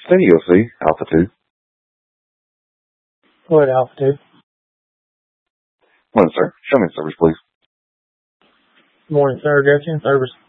Steady OC, Alpha 2. Go ahead, Alpha 2. Morning, sir. Show me the service, please. Good morning, sir. Go to service.